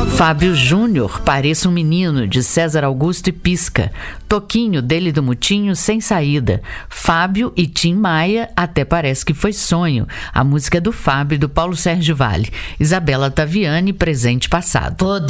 Fábio Júnior, Pareça um Menino, de César Augusto e Pisca. Toquinho, dele do Mutinho, Sem Saída. Fábio e Tim Maia, Até Parece que Foi Sonho. A música é do Fábio e do Paulo Sérgio Vale. Isabela Taviani, Presente Passado.